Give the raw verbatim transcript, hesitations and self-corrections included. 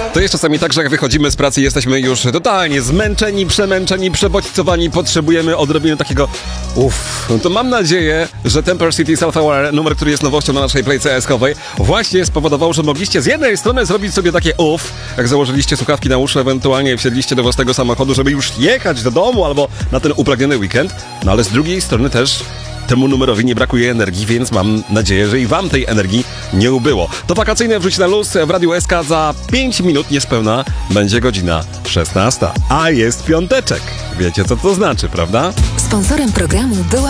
To jest czasami tak, że jak wychodzimy z pracy, jesteśmy już totalnie zmęczeni, przemęczeni, przebodźcowani, potrzebujemy odrobiny takiego uff. No to mam nadzieję, że Temper City Self-Aware, numer, który jest nowością na naszej playce eskowej, właśnie spowodował, że mogliście z jednej strony zrobić sobie takie uff, jak założyliście słuchawki na uszy, ewentualnie wsiedliście do własnego samochodu, żeby już jechać do domu albo na ten upragniony weekend, no ale z drugiej strony też temu numerowi nie brakuje energii, więc mam nadzieję, że i wam tej energii nie ubyło. To wakacyjne Wrzuć na luz w Radiu S K. Za pięć minut niespełna będzie godzina szesnasta. A jest piąteczek. Wiecie, co to znaczy, prawda? Sponsorem programu była